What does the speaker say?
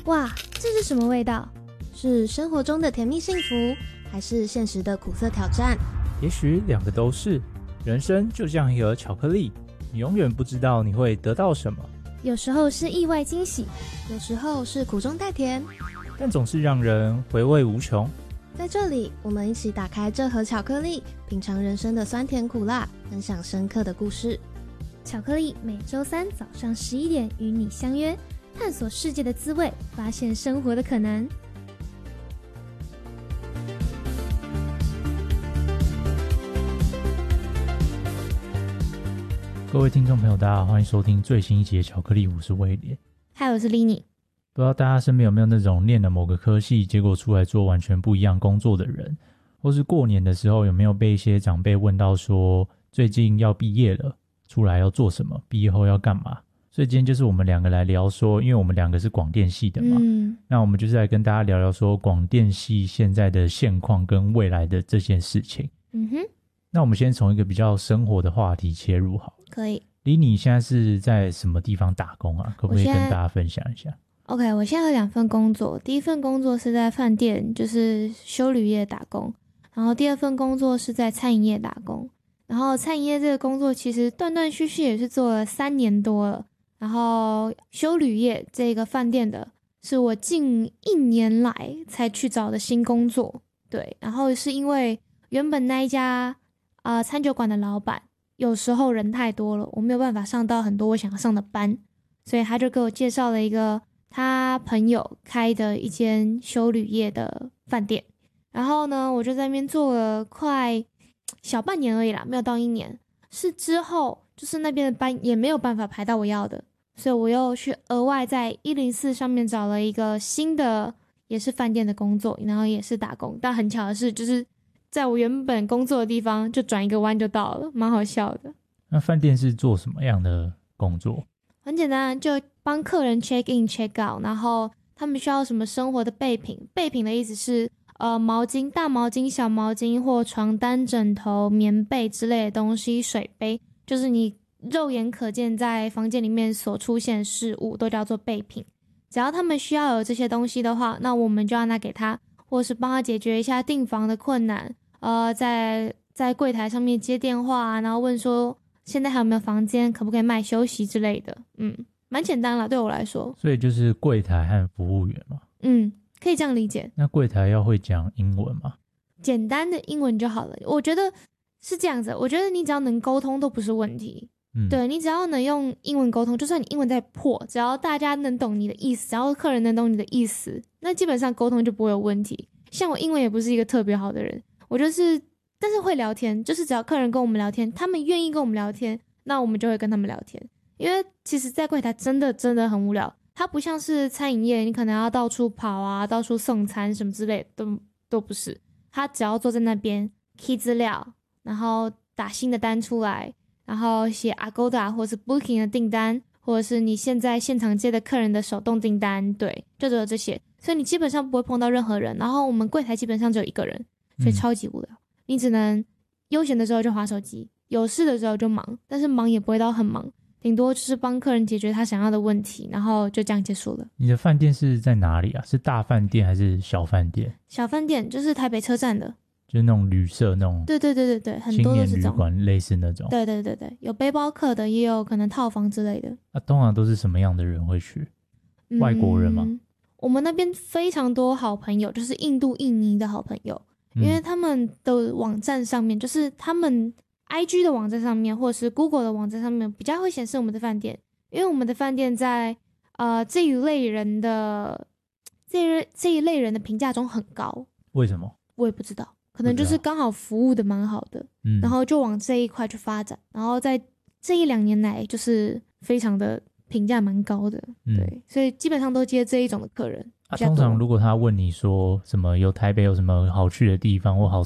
哇，这是什么味道？是生活中的甜蜜幸福，还是现实的苦涩挑战？ 也许两个都是。人生就像一盒巧克力，你永远不知道你会得到什么。 有时候是意外惊喜，有时候是苦中带甜， 但总是让人回味无穷。 在这里，我们一起打开这盒巧克力，品尝人生的酸甜苦辣，分享深刻的故事。巧克力每周三早上11点与你相约，探索世界的滋味，发现生活的可能。 各位听众朋友，大家好，欢迎收听最新一集的巧克力，我是威廉。 嗨，我是 Lini。 不知道大家身边有没有那种念了某个科系，结果出来做完全不一样工作的人，或是过年的时候有没有被一些长辈问到说最近要毕业了，出来要做什么，毕业后要干嘛。所以今天就是我们两个来聊说，因为我们两个是广电系的嘛，那我们就是来跟大家聊聊说广电系现在的现况跟未来的这件事情。那我们先从一个比较生活的话题切入好了。 可以。 你现在是在什么地方打工啊？可不可以跟大家分享一下？ OK， 我现在有2份工作，第一份工作是在饭店，就是休旅业打工，然后第二份工作是在餐饮业打工。然后餐饮业这个工作其实断断续续也是做了3年多了，然后休旅业这个饭店的是我近1年来才去找的新工作。对，然后是因为原本那一家餐酒馆的老板有时候人太多了，我没有办法上到很多我想要上的班，所以他就给我介绍了一个他朋友开的一间休旅业的饭店。然后呢，我就在那边做了快小半年而已啦，没有到1年。是之后就是那边的班也没有办法排到我要的，所以我又去额外在104上面找了一个新的也是饭店的工作，然后也是打工。但很巧的是，就是在我原本工作的地方就转一个弯就到了，蛮好笑的。 那饭店是做什么样的工作？ 很简单，就帮客人 check in check out， 然后他们需要什么生活的备品。备品的意思是毛巾、大毛巾、小毛巾或床单、枕头、棉被之类的东西，水杯，就是你肉眼可见在房间里面所出现的事物都叫做备品。只要他们需要有这些东西的话，那我们就要拿给他，或是帮他解决一下订房的困难，在柜台上面接电话，然后问说现在还有没有房间，可不可以卖休息之类的。蛮简单啦，对我来说。 所以就是柜台和服务员嘛。 可以这样理解。 那柜台要会讲英文吗？ 简单的英文就好了，我觉得是这样子。我觉得你只要能沟通都不是问题。对，你只要能用英文沟通，就算你英文再破，只要大家能懂你的意思，然后客人能懂你的意思，那基本上沟通就不会有问题。像我英文也不是一个特别好的人，但是会聊天，就是只要客人跟我们聊天，他们愿意跟我们聊天，那我们就会跟他们聊天。因为其实在柜台真的很无聊，它不像是餐饮业，你可能要到处跑啊，到处送餐什么之类的，都不是。他只要坐在那边 key 资料，然后打新的单出来，然后写 Agoda 或是 Booking 的订单，或者是你现在现场接的客人的手动订单，对，就只有这些。所以你基本上不会碰到任何人，然后我们柜台基本上只有1个人，所以超级无聊。你只能悠闲的时候就滑手机，有事的时候就忙，但是忙也不会到很忙，顶多就是帮客人解决他想要的问题，然后就这样结束了。 你的饭店是在哪里啊？是大饭店还是小饭店？ 小饭店就是台北车站的， 就是那种旅社那种。 对，很多都是这种青年旅馆类似那种。 对，有背包客的，也有可能套房之类的。 通常都是什么样的人会去？外国人吗？ 我们那边非常多好朋友，就是印度、印尼的好朋友，因为他们的网站上面，就是他们 IG 的网站上面，或者是 Google 的网站上面，比较会显示我们的饭店，因为我们的饭店在这一类人的评价中很高。 为什么？ 我也不知道，可能就是刚好服务的蛮好的，然后就往这一块去发展，然后在这1-2年来就是非常的评价蛮高的。对，所以基本上都接这一种的客人。 通常如果他问你说什么有台北有什么好去的地方或好